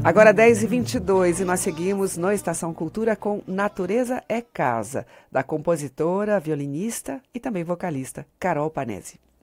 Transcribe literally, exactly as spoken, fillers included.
Agora dez e vinte e dois e nós seguimos no Estação Cultura com Natureza é Casa, da compositora, violinista e também vocalista Carol Panesi.